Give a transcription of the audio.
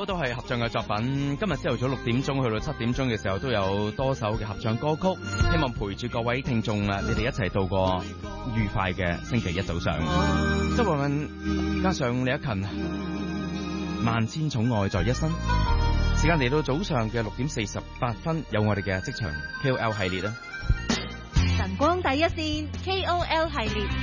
首都係合唱嘅作品。今日朝頭早6點鐘去到7點鐘嘅時候，都有多首嘅合唱歌曲，希望陪住各位聽眾啊，你哋一齊度過愉快嘅星期一早上。周慧敏加上李克勤，萬千寵愛在一身。時間嚟到早上嘅6點48分，有我哋嘅職場 KOL 系列啦。 晨光第一線 KOL 系列。